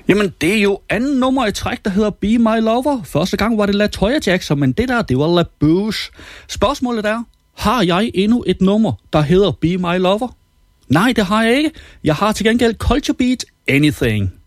Jamen, det er jo anden nummer i træk, der hedder Be My Lover. Første gang var det LaToya Jackson, men det var La Bouche. Spørgsmålet er, har jeg endnu et nummer, der hedder Be My Lover? Nej, det har jeg ikke. Jeg har til gengæld Culture Beat Anything.